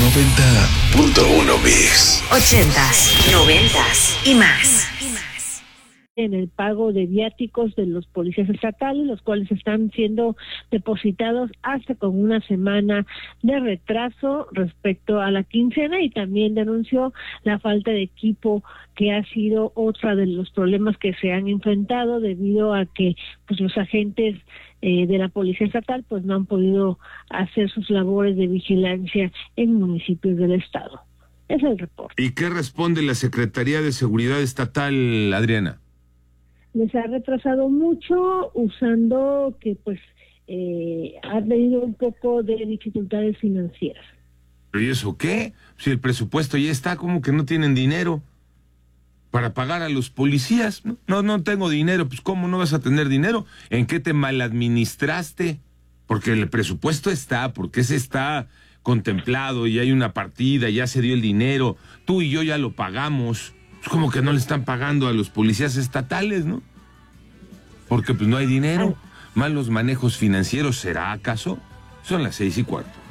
90.1 Mix. 80s, 90s y más. En el pago de viáticos de los policías estatales, los cuales están siendo depositados hasta con una semana de retraso respecto a la quincena, y también denunció la falta de equipo, que ha sido otra de los problemas que se han enfrentado debido a que pues los agentes de la policía estatal pues no han podido hacer sus labores de vigilancia en municipios del estado. Es el reporte. ¿Y qué responde la Secretaría de Seguridad Estatal, Adriana? Les ha retrasado mucho, usando que pues ha tenido un poco de dificultades financieras. ¿Pero y eso qué? Si el presupuesto ya está, como que no tienen dinero para pagar a los policías. No tengo dinero. Pues ¿cómo no vas a tener dinero? ¿En qué te maladministraste? Porque el presupuesto está, porque ese está contemplado y hay una partida, ya se dio el dinero, tú y yo ya lo pagamos. Es como que no le están pagando a los policías estatales, ¿no? Porque pues no hay dinero. Malos manejos financieros, ¿será acaso? Son las 6:15.